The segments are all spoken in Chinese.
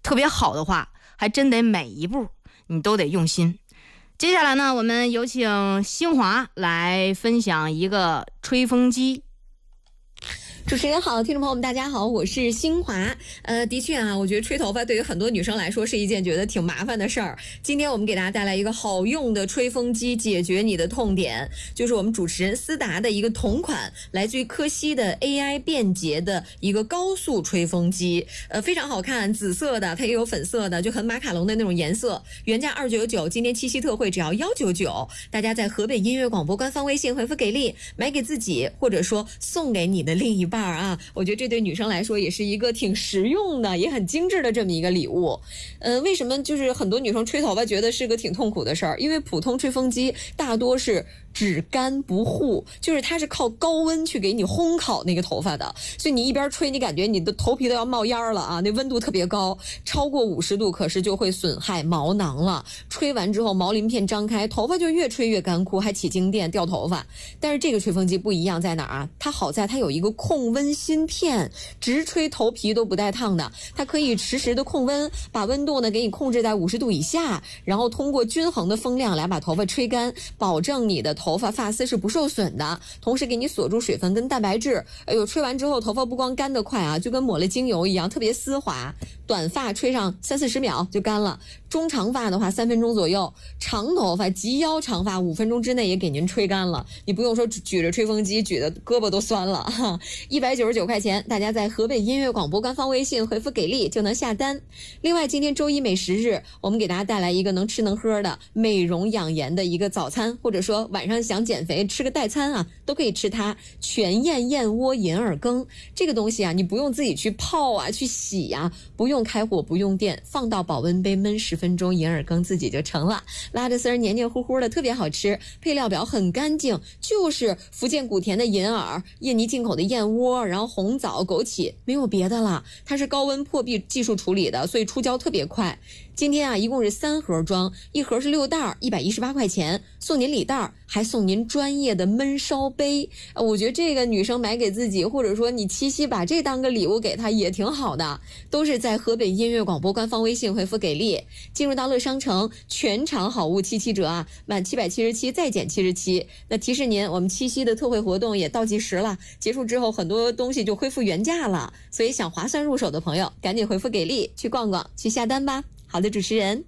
特别好的话，还真得每一步你都得用心。接下来呢，我们有请新华来分享一个吹风机。 主持人好，听众朋友们大家好，我是新华。的确啊，我觉得吹头发对于很多女生来说是一件觉得挺麻烦的事儿。今天我们给大家带来一个好用的吹风机，解决你的痛点，就是我们主持人思达的一个同款，来自于科西的 AI 便捷的一个高速吹风机。非常好看，紫色的，它也有粉色的，就很马卡龙的那种颜色。原价299，今天七夕特惠只要199。大家在河北音乐广播官方微信回复给力，买给自己或者说送给你的另一半啊，我觉得这对女生来说也是一个挺实用的，也很精致的这么一个礼物。为什么就是很多女生吹头发觉得是个挺痛苦的事儿？因为普通吹风机大多是只干不护，就是它是靠高温去给你烘烤那个头发的，所以你一边吹，你感觉你的头皮都要冒烟了啊！那温度特别高，超过50度，可是就会损害毛囊了。吹完之后，毛鳞片张开，头发就越吹越干枯，还起静电掉头发。但是这个吹风机不一样在哪儿啊？它好在它有一个控温芯片，直吹头皮都不带烫的，它可以实时的控温，把温度呢给你控制在50度以下，然后通过均衡的风量来把头发吹干，保证你的头发发丝是不受损的，同时给你锁住水分跟蛋白质。哎呦，吹完之后头发不光干得快啊，就跟抹了精油一样，特别丝滑。短发吹上30-40秒就干了，中长发的话3分钟左右，长头发及腰长发5分钟之内也给您吹干了。你不用说举着吹风机举的胳膊都酸了哈。199块钱，大家在河北音乐广播官方微信回复给力就能下单。另外今天周一美食日，我们给大家带来一个能吃能喝的美容养颜的一个早餐，或者说晚上想减肥吃个代餐啊，都可以吃它。全燕燕窝银耳羹这个东西啊，你不用自己去泡啊去洗啊，不用开火不用电，放到保温杯焖10分钟，银耳羹自己就成了，拉着丝儿黏黏糊糊的，特别好吃。配料表很干净，就是福建古田的银耳，印尼进口的燕窝，然后红枣、枸杞，没有别的了。它是高温破壁技术处理的，所以出胶特别快。今天啊，一共是3盒装，一盒是6袋，118块钱，送您礼袋，还送您专业的焖烧杯。我觉得这个女生买给自己，或者说你七夕把这当个礼物给她也挺好的。都是在河北音乐广播官方微信回复给力，进入到乐商城，全场好物77折啊，满777再减77。那提示您，我们七夕的特惠活动也倒计时了，结束之后很多东西就恢复原价了，所以想划算入手的朋友，赶紧回复给力，去逛逛，去下单吧。好的，主持人。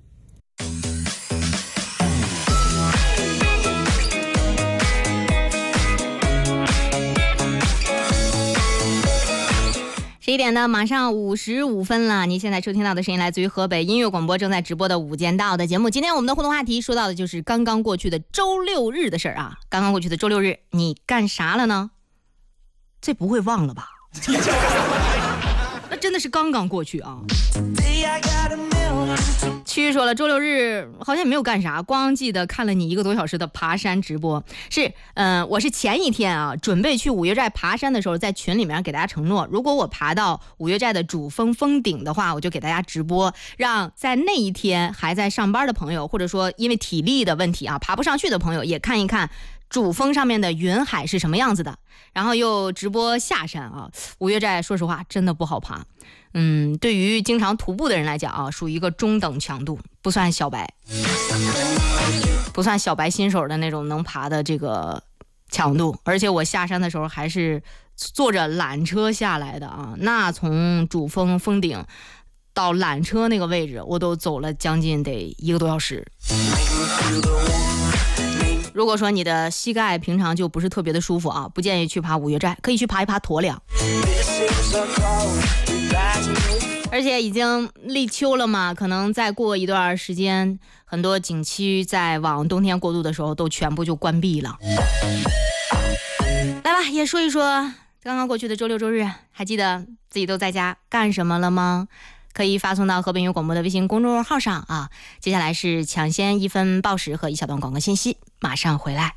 11点的马上55分了，您现在收听到的声音来自于河北音乐广播正在直播的午间到的节目。今天我们的互动话题说到的就是刚刚过去的周六日的事儿啊。刚刚过去的周六日你干啥了呢？这不会忘了吧？那真的是刚刚过去啊。区域说了，周六日好像也没有干啥，光记得看了你1个多小时的爬山直播。我是前一天啊，准备去五岳寨爬山的时候，在群里面给大家承诺，如果我爬到五岳寨的主峰峰顶的话，我就给大家直播，让在那一天还在上班的朋友，或者说因为体力的问题啊爬不上去的朋友，也看一看主峰上面的云海是什么样子的。然后又直播下山啊，五岳寨说实话真的不好爬。对于经常徒步的人来讲啊，属于一个中等强度，不算小白新手的那种能爬的这个强度。而且我下山的时候还是坐着缆车下来的啊，那从主峰峰顶到缆车那个位置，我都走了将近得1个多小时。如果说你的膝盖平常就不是特别的舒服啊，不建议去爬五岳寨，可以去爬一爬驮梁。而且已经立秋了嘛，可能再过一段时间，很多景区在往冬天过渡的时候都全部就关闭了。来吧，也说一说刚刚过去的周六周日，还记得自己都在家干什么了吗？可以发送到河北音乐广播的微信公众号上啊。接下来是抢先1分报时和一小段广告信息，马上回来。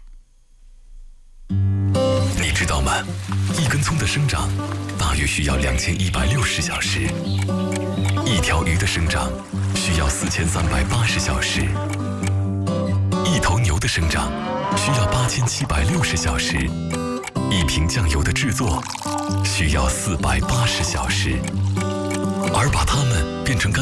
你知道吗？一根葱的生长大约需要2160小时，一条鱼的生长需要4380小时，一头牛的生长需要8760小时，一瓶酱油的制作需要480小时，而把它们变成干